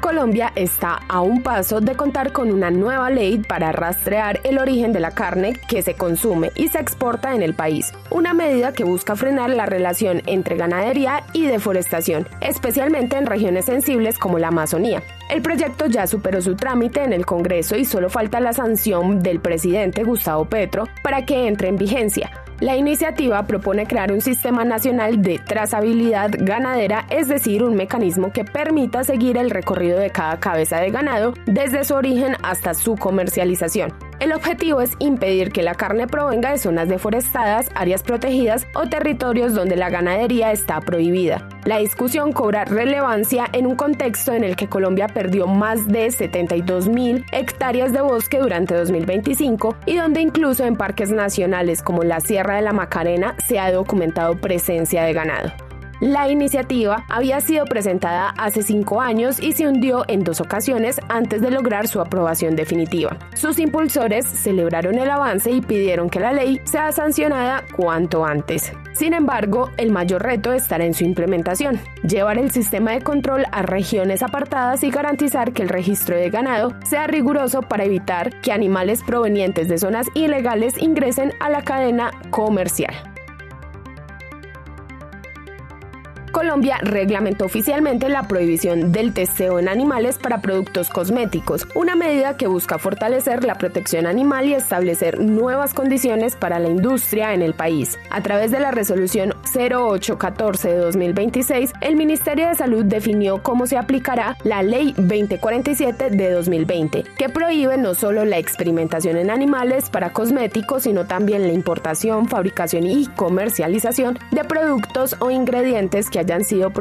Colombia está a un paso de contar con una nueva ley para rastrear el origen de la carne que se consume y se exporta en el país, una medida que busca frenar la relación entre ganadería y deforestación, especialmente en regiones sensibles como la Amazonía. El proyecto ya superó su trámite en el Congreso y solo falta la sanción del presidente Gustavo Petro para que entre en vigencia. La iniciativa propone crear un sistema nacional de trazabilidad ganadera, es decir, un mecanismo que permita seguir el recorrido de cada cabeza de ganado desde su origen hasta su comercialización. El objetivo es impedir que la carne provenga de zonas deforestadas, áreas protegidas o territorios donde la ganadería está prohibida. La discusión cobra relevancia en un contexto en el que Colombia perdió más de 72.000 hectáreas de bosque durante 2025 y donde incluso en parques nacionales como la Sierra de la Macarena se ha documentado presencia de ganado. La iniciativa había sido presentada hace 5 años y se hundió en 2 ocasiones antes de lograr su aprobación definitiva. Sus impulsores celebraron el avance y pidieron que la ley sea sancionada cuanto antes. Sin embargo, el mayor reto estará en su implementación, llevar el sistema de control a regiones apartadas y garantizar que el registro de ganado sea riguroso para evitar que animales provenientes de zonas ilegales ingresen a la cadena comercial. Colombia reglamentó oficialmente la prohibición del testeo en animales para productos cosméticos, una medida que busca fortalecer la protección animal y establecer nuevas condiciones para la industria en el país. A través de la resolución 0814 de 2026, el Ministerio de Salud definió cómo se aplicará la Ley 2047 de 2020, que prohíbe no solo la experimentación en animales para cosméticos, sino también la importación, fabricación y comercialización de productos o ingredientes que hayan sido